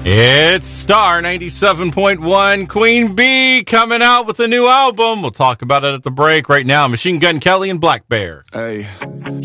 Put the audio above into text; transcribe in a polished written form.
It's Star 97.1. Queen Bee coming out with a new album. We'll talk about it at the break. Right now, Machine Gun Kelly and Black Bear. Hey,